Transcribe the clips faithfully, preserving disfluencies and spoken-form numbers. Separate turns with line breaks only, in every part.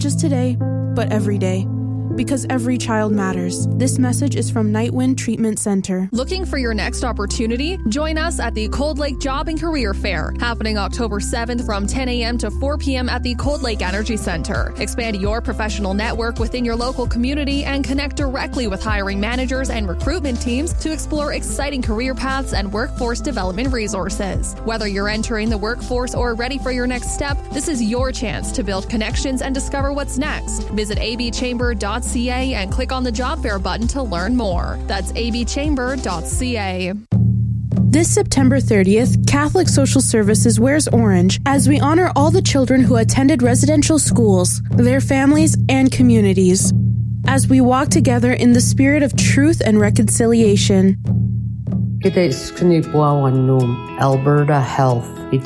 just today, but every day. Because every child matters. This message is from Nightwind Treatment Center.
Looking for your next opportunity? Join us at the Cold Lake Job and Career Fair, happening October seventh from ten a.m. to four p.m. at the Cold Lake Energy Center. Expand your professional network within your local community and connect directly with hiring managers and recruitment teams to explore exciting career paths and workforce development resources. Whether you're entering the workforce or ready for your next step, this is your chance to build connections and discover what's next. Visit a b chamber dot c a and click on the job fair button to learn more. That's a b chamber dot c a.
This September thirtieth, Catholic Social Services wears orange as we honor all the children who attended residential schools, their families, and communities, as we walk together in the spirit of truth and reconciliation.
Alberta Health.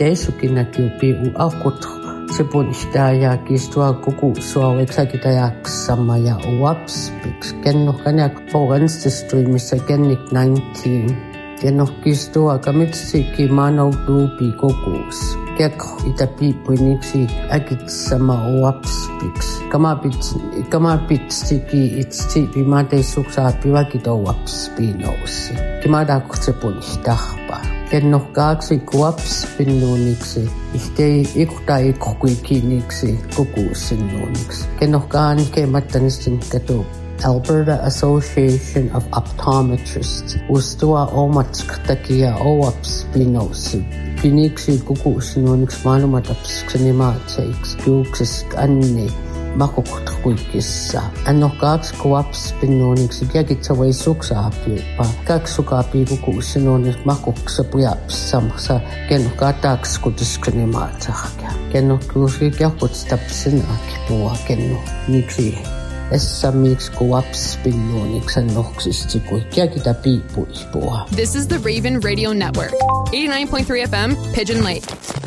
Sipun isdaya kistua kuku suawek sakitayak samaya uwaps pix kenno kanyak pogans stream sekenik nineteen kenno kistua kamitsi kimano du pikokus kek itapi puniksi akit sama uwaps pix kamapit kamapit stiki itsi pimate suksa piwakito uwaps pinos kimada kusipun isdahpa kenno kaksi kuwaps pinuniksi Ihtei ikuta ikukikiniksi kukusinuniksi. Kenokaan kematanistin katu Alberta Association of Optometrists ustua omatsk takia oaps pinosi. Kiniksi kukusinuniksi maailmataps ksenimaatseiksi juuksis anni makukutkuikissa. Anno kaksi kuaps pinuniksi kiakitsavai suksaapiupa. Kaksi sukaapi kukusinuniksi makuksa pujaps samassa kenno kataks kutiskrenimaatsakia. Kenno kuusi kiakutstapsin akipua kenno niksi. Essa miksi kuaps pinuniksi annoksisti kui kiakita piipuispua.
This is the Raven Radio Network. eighty-nine point three F M, Pigeon Lake.